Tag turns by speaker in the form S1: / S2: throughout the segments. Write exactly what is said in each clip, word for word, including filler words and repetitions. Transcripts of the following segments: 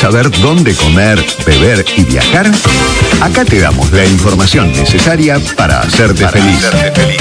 S1: saber dónde comer, beber y viajar? Acá te damos la información necesaria para hacerte para feliz. Hacerte feliz.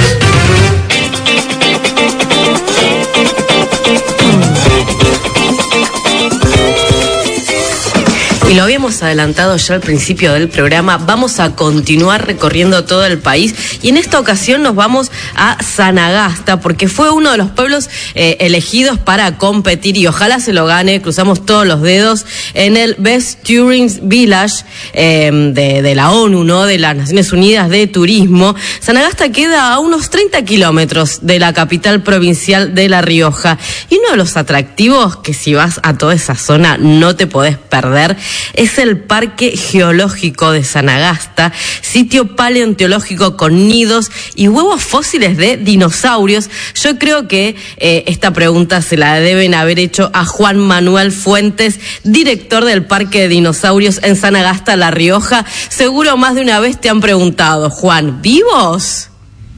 S2: Y lo habíamos adelantado ya al principio del programa, vamos a continuar recorriendo todo el país y en esta ocasión nos vamos a Sanagasta porque fue uno de los pueblos eh, elegidos para competir y ojalá se lo gane, cruzamos todos los dedos, en el Best Tourism Village eh, de, de la ONU, ¿no? De las Naciones Unidas de Turismo. Sanagasta queda a unos treinta kilómetros de la capital provincial de La Rioja y uno de los atractivos que si vas a toda esa zona no te podés perder es el Parque Geológico de Sanagasta, sitio paleontológico con nidos y huevos fósiles de dinosaurios. Yo creo que eh, esta pregunta se la deben haber hecho a Juan Manuel Fuentes, director del Parque de Dinosaurios en Sanagasta, La Rioja. Seguro más de una vez te han preguntado, Juan, ¿vivos?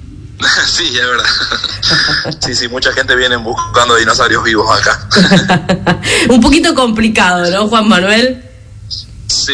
S3: Sí, es verdad. Sí, sí, mucha gente viene buscando dinosaurios vivos acá.
S2: Un poquito complicado, ¿no, Juan Manuel?
S3: Sí,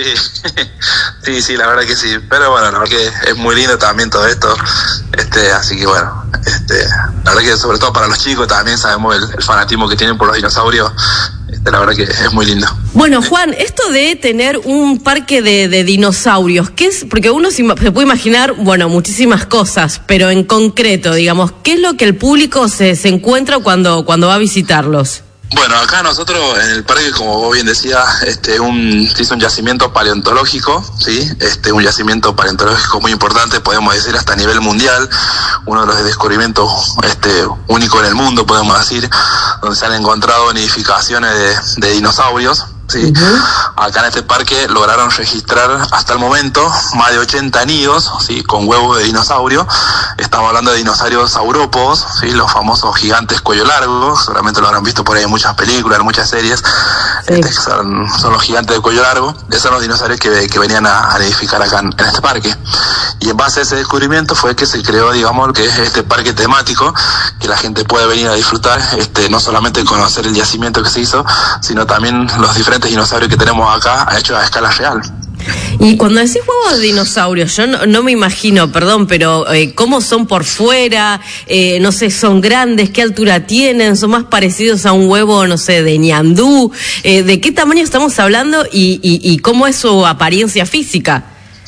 S3: sí, sí, la verdad que sí, pero bueno, la verdad que es muy lindo también todo esto, este, así que bueno, este, la verdad que sobre todo para los chicos también sabemos el, el fanatismo que tienen por los dinosaurios, este, la verdad que es muy lindo.
S2: Bueno, Juan, esto de tener un parque de, de dinosaurios, ¿qué es? Porque uno se, se puede imaginar, bueno, muchísimas cosas, pero en concreto, digamos, ¿qué es lo que el público se, se encuentra cuando, cuando va a visitarlos?
S3: Bueno, acá nosotros en el parque, como vos bien decías, este, un, es un yacimiento paleontológico, ¿sí? Este, un yacimiento paleontológico muy importante, podemos decir hasta a nivel mundial, uno de los descubrimientos este, únicos en el mundo, podemos decir, donde se han encontrado nidificaciones de, de dinosaurios. Sí. Uh-huh. Acá en este parque lograron registrar hasta el momento más de ochenta nidos, ¿sí? Con huevos de dinosaurio. Estamos hablando de dinosaurios saurópodos, ¿sí? Los famosos gigantes cuello largo, seguramente lo habrán visto por ahí en muchas películas, en muchas series. Sí. Este, que son, son los gigantes de cuello largo. Esos son los dinosaurios que, que venían a, a nidificar acá en, en este parque. Y en base a ese descubrimiento fue que se creó, digamos, que es este parque temático, que la gente puede venir a disfrutar, este, no solamente conocer el yacimiento que se hizo, sino también los diferentes dinosaurios que tenemos acá hechos a escala real.
S2: Y cuando decís huevos de dinosaurios, yo no, no me imagino, perdón, pero eh, ¿cómo son por fuera? Eh, no sé, ¿son grandes? ¿Qué altura tienen? ¿Son más parecidos a un huevo, no sé, de ñandú? Eh, ¿De qué tamaño estamos hablando y, y, y cómo es su apariencia física?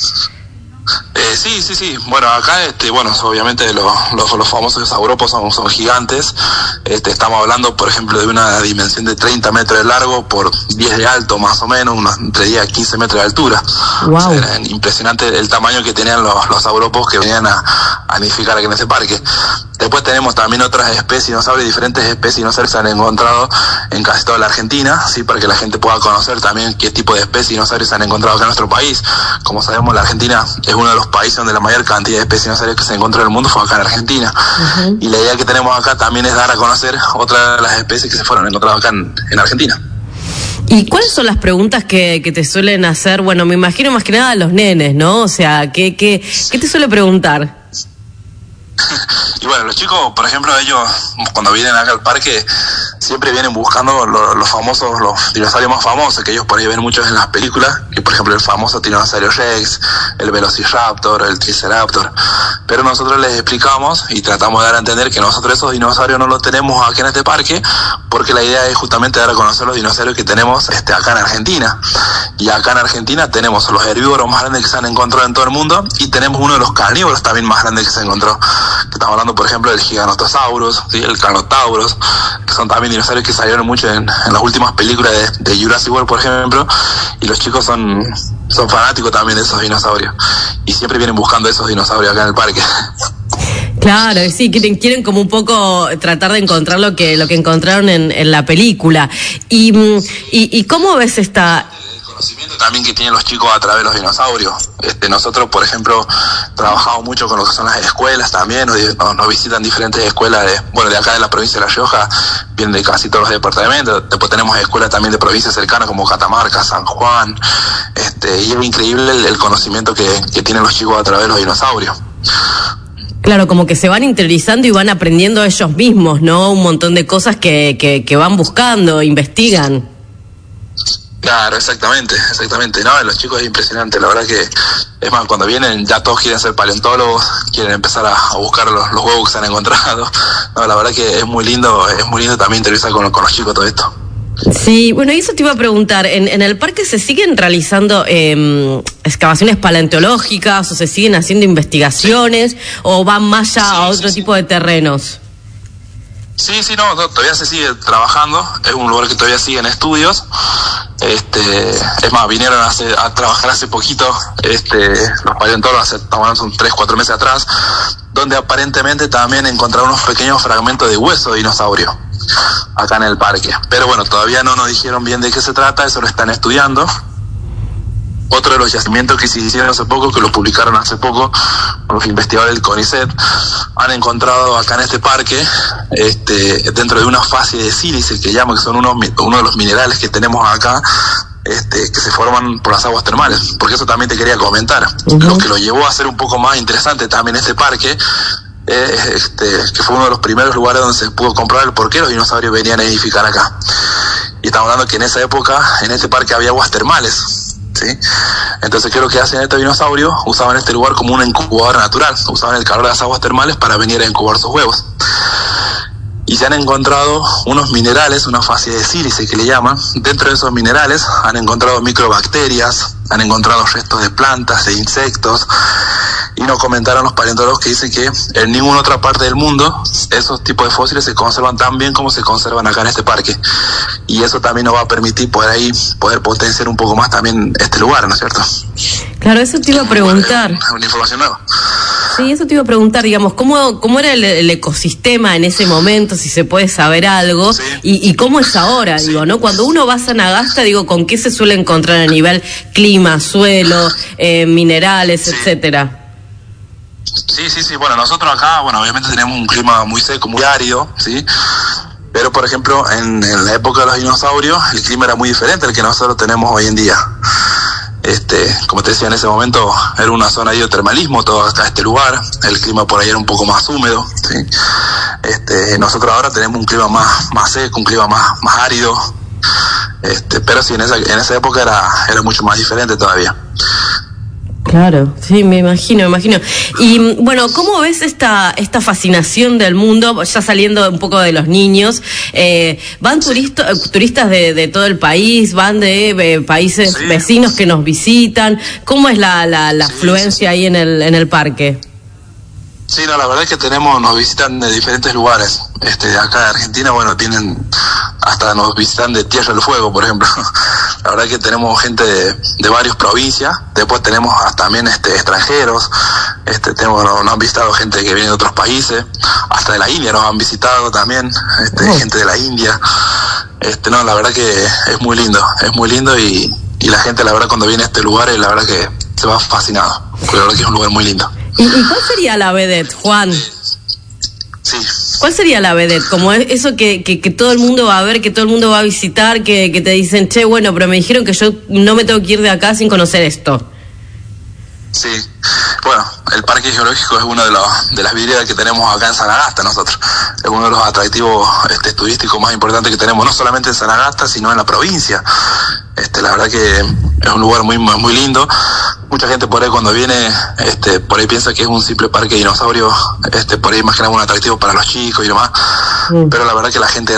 S3: Eh, sí, sí, sí. Bueno, acá, este, bueno, obviamente los, los, los famosos saurópodos son, son gigantes. Este, estamos hablando, por ejemplo, de una dimensión de treinta metros de largo por diez de alto, más o menos, unos entre diez a quince metros de altura. Wow. O sea, era impresionante el tamaño que tenían los, los saurópodos que venían a, a nidificar aquí en este parque. Después tenemos también otras especies de dinosaurios, diferentes especies de dinosaurios que se han encontrado en casi toda la Argentina, sí, para que la gente pueda conocer también qué tipo de especies de dinosaurios se han encontrado acá en nuestro país. Como sabemos, la Argentina es uno de los países donde la mayor cantidad de especies de dinosaurios que se encontró en el mundo fue acá en Argentina. Uh-huh. Y la idea que tenemos acá también es dar a conocer otras de las especies que se fueron encontradas acá en, en Argentina.
S2: ¿Y cuáles son las preguntas que, que te suelen hacer? Bueno, me imagino más que nada a los nenes, ¿no? O sea, ¿qué, qué, qué te suele preguntar?
S3: Y bueno, los chicos, por ejemplo, ellos cuando vienen acá al parque siempre vienen buscando los, los famosos, los dinosaurios más famosos, que ellos por ahí ven muchos en las películas, que por ejemplo el famoso tiranosaurio Rex, el Velociraptor, el Triceraptor. Pero nosotros les explicamos y tratamos de dar a entender que nosotros esos dinosaurios no los tenemos aquí en este parque, porque la idea es justamente dar a conocer los dinosaurios que tenemos este, acá en Argentina. Y acá en Argentina tenemos los herbívoros más grandes que se han encontrado en todo el mundo y tenemos uno de los carnívoros también más grandes que se encontró. Que estamos hablando, por ejemplo, del Giganotosaurus, ¿sí? El Carnotaurus, que son también dinosaurios que salieron mucho en, en las últimas películas de, de Jurassic World, por ejemplo, y los chicos son, son fanáticos también de esos dinosaurios, y siempre vienen buscando esos dinosaurios acá en el parque.
S2: Claro, sí, quieren, quieren como un poco tratar de encontrar lo que, lo que encontraron en, en la película. Y, y, ¿Y cómo ves esta...?
S3: Conocimiento también que tienen los chicos a través de los dinosaurios. Este, nosotros, por ejemplo, trabajamos mucho con lo que son las escuelas también, nos, nos visitan diferentes escuelas de, bueno, de acá de la provincia de La Rioja, vienen de casi todos los departamentos. Después tenemos escuelas también de provincias cercanas como Catamarca, San Juan, este, y es increíble el, el conocimiento que, que tienen los chicos a través de los dinosaurios.
S2: Claro, como que se van interiorizando y van aprendiendo ellos mismos, ¿no? Un montón de cosas que, que, que van buscando, investigan.
S3: Claro, exactamente, exactamente. No, los chicos es impresionante, la verdad que, es más, cuando vienen ya todos quieren ser paleontólogos, quieren empezar a, a buscar los, los huevos que se han encontrado. No, la verdad que es muy lindo, es muy lindo también entrevistar con, con los chicos todo esto.
S2: Sí, bueno, y eso te iba a preguntar, ¿en, en el parque se siguen realizando eh, excavaciones paleontológicas o se siguen haciendo investigaciones o van más ya
S3: sí,
S2: a otro
S3: sí,
S2: tipo
S3: sí.
S2: de terrenos?
S3: Sí, sí, no, no, todavía se sigue trabajando, es un lugar que todavía sigue en estudios. Este, es más, vinieron a, hacer, a trabajar hace poquito, este, los paleontólogos, hace, estamos hablando, son tres, cuatro meses atrás, donde aparentemente también encontraron unos pequeños fragmentos de hueso de dinosaurio acá en el parque. Pero bueno, todavía no nos dijeron bien de qué se trata, eso lo están estudiando. Otro de los yacimientos que se hicieron hace poco, que lo publicaron hace poco, los investigadores del CONICET, han encontrado acá en este parque, este, dentro de una fase de sílice que llaman, que son unos, uno de los minerales que tenemos acá, este, que se forman por las aguas termales. Porque eso también te quería comentar. Uh-huh. Lo que lo llevó a ser un poco más interesante también este parque, eh, este, que fue uno de los primeros lugares donde se pudo comprobar el por qué los dinosaurios venían a nidificar acá. Y estamos hablando que en esa época, en este parque había aguas termales. ¿Sí? Entonces, ¿qué es lo que hacen estos dinosaurios? Usaban este lugar como una incubadora natural, usaban el calor de las aguas termales para venir a incubar sus huevos. Y se han encontrado unos minerales, una fase de sílice que le llaman. Dentro de esos minerales han encontrado microbacterias, han encontrado restos de plantas, de insectos, y nos comentaron los paleontólogos que dicen que en ninguna otra parte del mundo esos tipos de fósiles se conservan tan bien como se conservan acá en este parque. Y eso también nos va a permitir poder ahí, poder potenciar un poco más también este lugar, ¿no es cierto?
S2: Claro, eso te iba a preguntar.
S3: Bueno, una información nueva.
S2: Sí, eso te iba a preguntar, digamos, ¿cómo, cómo era el, el ecosistema en ese momento, si se puede saber algo, sí. y, y cómo es ahora, sí. digo, ¿no? Cuando uno va a Sanagasta, digo, ¿con qué se suele encontrar a nivel clima, suelo, eh, minerales, sí. etcétera?
S3: Sí, sí, sí, bueno, nosotros acá, bueno, obviamente tenemos un clima muy seco, muy árido, ¿sí? Pero, por ejemplo, en, en la época de los dinosaurios, el clima era muy diferente al que nosotros tenemos hoy en día. Este, como te decía, en ese momento era una zona de hidrotermalismo, todo acá este lugar, el clima por ahí era un poco más húmedo, ¿sí? Este, nosotros ahora tenemos un clima más, más seco, un clima más, más árido, este, pero sí, en esa, en esa época era, era mucho más diferente todavía.
S2: Claro, sí, me imagino, me imagino. Y bueno, ¿cómo ves esta esta fascinación del mundo, ya saliendo un poco de los niños? Eh, ¿Van turisto, turistas de, de todo el país? ¿Van de eh, países sí. vecinos que nos visitan? ¿Cómo es la, la, la sí, afluencia sí. ahí en el, en el parque?
S3: Sí, no, la verdad es que tenemos, nos visitan de diferentes lugares. Este, de acá de Argentina, bueno, tienen, hasta nos visitan de Tierra del Fuego, por ejemplo. La verdad es que tenemos gente de, de varias provincias. Después tenemos hasta también este, extranjeros. Este, tenemos, nos, nos han visitado gente que viene de otros países. Hasta de la India nos han visitado también, este, oh. gente de la India. Este, no, la verdad que es muy lindo, es muy lindo y, y la gente, la verdad, cuando viene a este lugar, la verdad que se va fascinado. Porque la verdad que es un lugar muy lindo.
S2: ¿Y, y cuál sería la vedette, Juan?
S3: Sí.
S2: ¿Cuál sería la vedette? Como eso que, que, que todo el mundo va a ver, que todo el mundo va a visitar, que, que te dicen, che, bueno, pero me dijeron que yo no me tengo que ir de acá sin conocer esto.
S3: Sí, bueno, el parque geológico es uno de, los, de las vidrieras que tenemos acá en Sanagasta nosotros. Es uno de los atractivos este, turísticos más importantes que tenemos, no solamente en Sanagasta, sino en la provincia. Este, la verdad que es un lugar muy muy lindo. Mucha gente por ahí cuando viene, este, por ahí piensa que es un simple parque de dinosaurios, este, por ahí imaginamos un atractivo para los chicos y demás, mm. pero la verdad que la gente